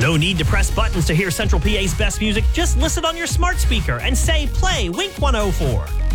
No need to press buttons to hear Central PA's best music. Just listen on your smart speaker and say, play Wink 104.